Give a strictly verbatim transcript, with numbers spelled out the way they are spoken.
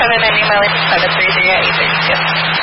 and then email it to seven three zero eight three two.